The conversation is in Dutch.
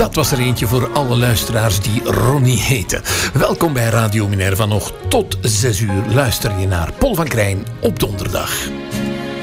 Dat was er eentje voor alle luisteraars die Ronnie heten. Welkom bij Radio Minerva. Nog tot 6 uur luister je naar Paul van Krijn op donderdag.